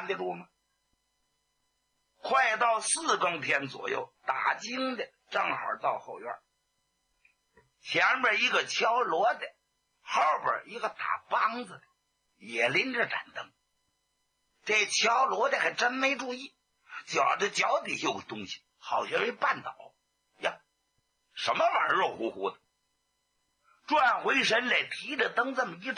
拦得住吗？快到4更天左右，打更的正好到后院，前边一个敲锣的，后边一个打梆子的，也拎着盏灯。这敲锣的还真没注意，觉得脚底下有个东西，好像一绊倒呀，什么玩意儿，热乎乎的。转回神来，提着灯这么一